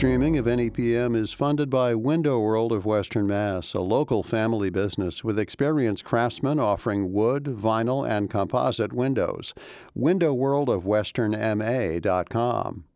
streaming of NEPM is funded by Window World of Western Mass, a local family business with experienced craftsmen offering wood, vinyl, and composite windows. WindowWorldofWesternMA.com.